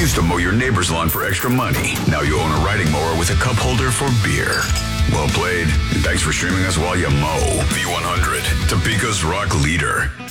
used to mow your neighbor's lawn for extra money. Now you own a riding mower with a cup holder for beer. Well played, and thanks for streaming us while you mow. V100, Topeka's rock leader.